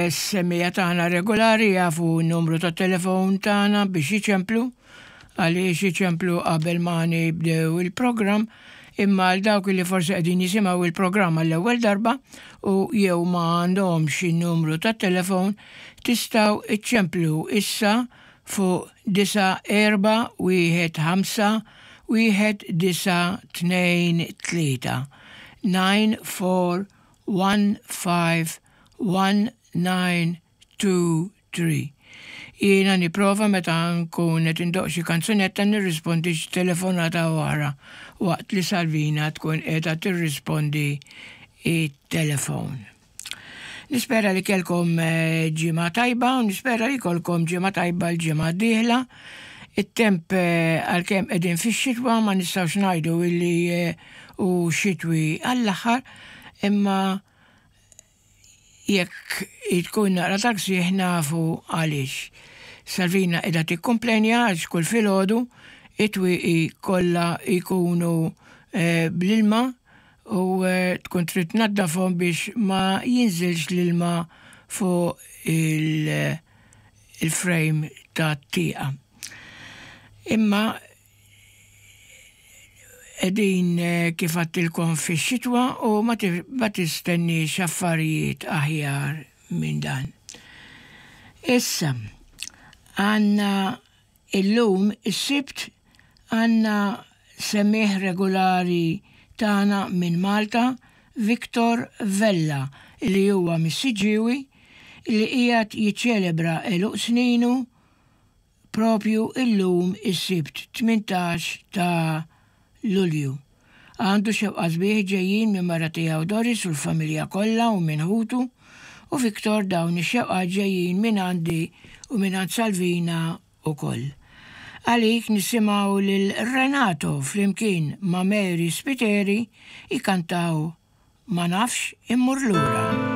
il-semmija tagħna regolari jafu n-numru ta' telefon tagħna biex jiċemplu, għaliex jiċemplu qabel ma nibdew il-programm, imma għal dawk li forsi qegħdin jisimgħu il-programm għall-ewwel darba u jew ma għandhomx in-numru ta' telefon tistgħu iċċemplu issa fuq 94151923 94151923. Jiena niprofa meta nkun qed indoq xi kanzunetta nirrispondi telefonata wara waqt li Salvina tkun qiegħda tirrispondi it-telefon. Nispera li kelkom ġimgħa tajba u nispera li kolkom ġimgħa tajba l-ġimgħa d-dieħla. It-temp għalkemm qegħdin fix-xitwa ma nistgħux ngħidu illi u xitwi għall-aħħar, imma jekk tkun naqra taksieħ nafu għaliex. Salvina qiegħda tikkumplenja għax kull filgħodu it-twieqi kollha jkunu bl-ilma u tkun trid tnaddafhom biex ma jinżilx l-ilma fuq il-frame tat-tieqa. Imma qegħdin kif għattilkom fix-xitwa u ma tistennix affarijiet aħjar minn dan. Issa, għandna illum is-sibt għandna semmieħ regolari tagħna minn Malta, Victor Vella, li huwa missiġġiewi li qiegħed jiċċelebra eluq sninu propju illum is-sibt 18 ta' Lulju. Għandu xewqa sbieħ ġejjin minn mara tiegħu Doris u l-familja kollha u minn Ħutu, u Victor dawn ix-xewqa ġejjin minn għandi u minn għand Salvina ukoll. Għalik nisimgħu lil Renato flimkien ma' Mary Spiteri ikantaw Ma nafx immur lura.